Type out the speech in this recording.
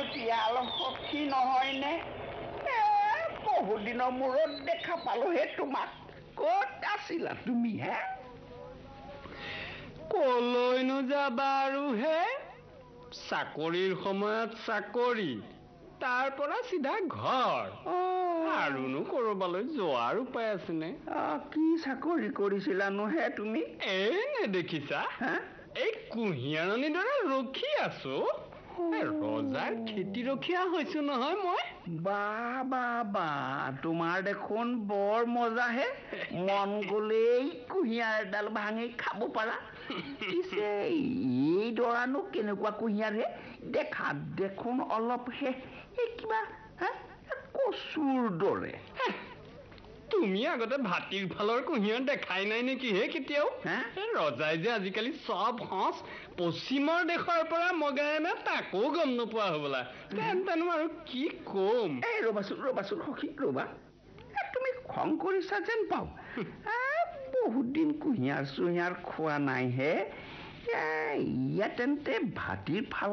পিয়াল সখী নহয়নে? বহুত দিনৰ মূৰত দেখা পালোহে তোমাক। ক'ত আছিলা তুমি হে? কলৈনো যাবা আৰু হে? চাকৰিৰ সময়ত চাকৰি, তাৰ পৰা চিধা ঘৰ। আৰুনো কৰবালৈ যোৱাৰ উপায় আছেনে? কি চাকৰি কৰিছিলানো হে তুমি? নেদেখিছা? এই কুঁহিয়াৰণিৰ দৰে ৰখি আছো। ৰজাৰ খেতি ৰখীয়া হৈছো নহয় মই। বা তোমাৰ দেখোন বৰ মজা হে। মন গলেই কুঁহিয়াৰ এডাল ভাঙি খাব পাৰা। পিছে এই দৰানো কেনেকুৱা কুঁহিয়াৰ হে? দেখাত দেখোন অলপ কিবা কচুৰ দৰে। তুমি আগতে ভাটিৰ ফালৰ কুঁহিয়াৰ দেখাই নাই নেকি হে কেতিয়াও? ৰজাই যে আজিকালি চব সঁচ পশ্চিমৰ দেশৰ পৰা মগাই আনে তাকো গম নোপোৱা হবলা। তেন্তেনো আৰু কি কম? ৰবাচোন সখী, ৰবা। তুমি খং কৰিছা যেন পাওঁ। বহুত দিন কুঁহিয়াৰ চুহিয়াৰ খোৱা নাই হে। ইয়াত তেন্তে ভাটিৰ ফাল